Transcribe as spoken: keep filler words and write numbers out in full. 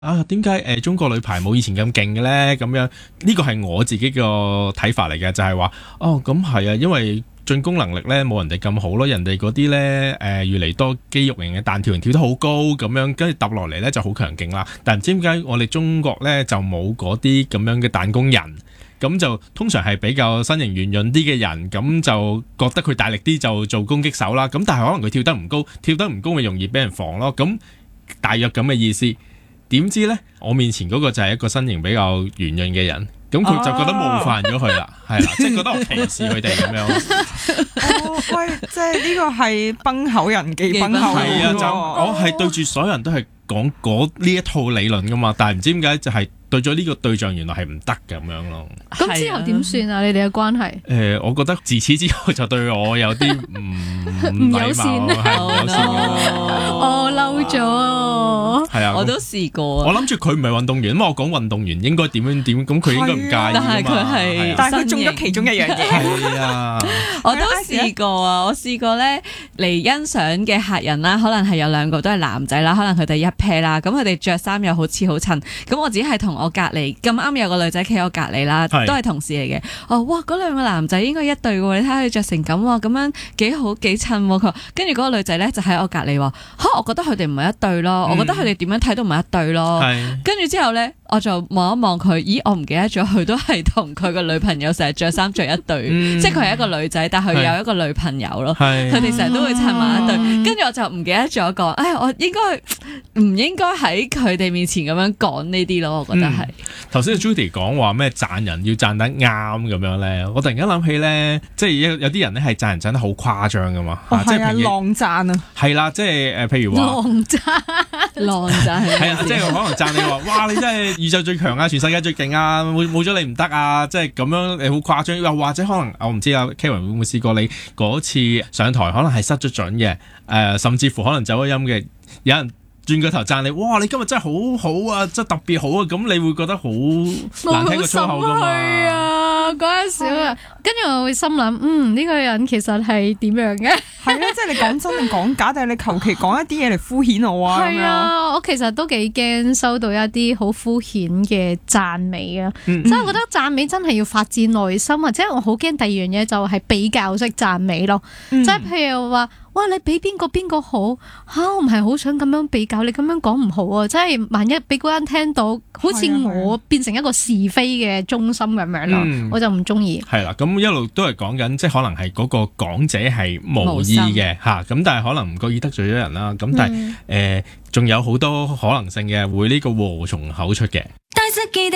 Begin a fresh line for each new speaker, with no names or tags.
啊，點解誒中國女排冇以前咁勁嘅咧？咁樣呢個係我自己個睇法嚟嘅，就係話哦，咁係啊，因為進攻能力咧冇人哋咁好咯，人哋嗰啲咧誒越嚟多肌肉型嘅彈跳型跳得好高咁樣，跟住揼落嚟咧就好強勁啦。但唔知點解我哋中國咧就冇嗰啲咁樣嘅彈弓人，咁就通常係比較身形圓潤啲嘅人，咁就覺得佢大力啲就做攻擊手啦。咁但係可能佢跳得唔高，跳得唔高咪容易俾人防咯。咁大約咁嘅意思。點知呢？我面前嗰個就係一個身形比較圓潤嘅人，咁佢就覺得冒犯咗佢啦，係啦、啊，即係覺得我歧視佢哋咁樣。
哦，喂，即係呢個係崩口人忌崩口。
係啊，就我係對住所有人都係講嗰呢一套理論噶嘛，但係唔知點解就係對咗呢個對象原來係唔得咁樣咯。
咁之後點算啊？你哋嘅關係？誒、
呃，我覺得自此之後就對我有啲唔唔友善，係唔友善嘅。
我嬲咗。
係啊，
我都試過。
我諗住佢唔係運動員，咁我講運動員應該點樣點，咁佢應該唔介意㗎嘛。
但係佢係，
但係佢中咗其中一樣嘢。
係啊，
我都試過啊！我試過咧嚟欣賞嘅客人啦，可能係有兩個都係男仔啦，可能佢哋一 pair 啦，咁佢哋着衫又好似好襯，咁我只係同我隔離咁啱有個女仔企喺我隔離啦，都係同事嚟嘅。哦，哇！嗰兩個男仔應該一對喎，你睇下佢着成咁喎，咁樣幾好幾襯喎。佢跟住嗰個女仔咧就喺我隔離話：嚇，我覺得佢哋唔係一對咯，嗯、我覺得佢哋點樣睇都唔係一對咯。跟住之後咧，我就望一望佢，咦，我唔記得咗，佢都係同佢個女朋友成日着衫着一對，嗯、即係佢係一個女仔，但係佢有一個女朋友咯。佢哋成日都會襯埋一對，跟住我就唔記得咗講，唉，我應該唔應該喺佢哋面前咁樣講呢啲咯？我覺得係。頭先
Judy 講話咩讚人要讚得啱咁樣咧，我突然間諗起咧，即係有有啲人咧係讚人讚得好誇張噶嘛，
哦
啊、即係
係啊，浪讚啊，
係啦，即係誒，譬如話
浪讚，
浪讚係
係啊，即係可能讚你話，哇，你真係宇宙最強啊，全世界最勁啊，冇冇咗你唔得啊，即係咁樣你好誇張，又或者可能我唔知啊 Karen 會唔會試過你嗰次上台可能係失咗準嘅，誒、呃，甚至乎可能走咗音嘅，有人轉個頭讚你，哇！你今日真係好好啊，真係特別好啊，咁你會覺得好難聽個粗口噶嘛？
係啊，嗰陣時啊，跟住我會心諗，嗯，呢、這個人其實係點樣嘅？
係啊，即係你講真定講假，定係你求其講一啲嘢嚟敷衍我啊？
係啊，我其實都幾驚收到一啲好敷衍嘅讚美啊，嗯、即係我覺得讚美真係要發自內心啊，即係我好驚第二樣嘢就係比較式讚美咯，嗯、即係譬如話。哇！你比邊個邊個好嚇？我唔係好想咁樣比較，你咁樣講唔好啊！即係萬一俾嗰人聽到，好似我變成一個是非嘅中心咁樣咯，嗯、我就唔中意。
係啦，咁一路都係講緊，即係可能係嗰個講者係無意嘅嚇，咁心但係可能唔覺意得罪咗人啦。咁但係誒，仲、嗯呃、有好多可能性嘅，會呢個禍從口出嘅。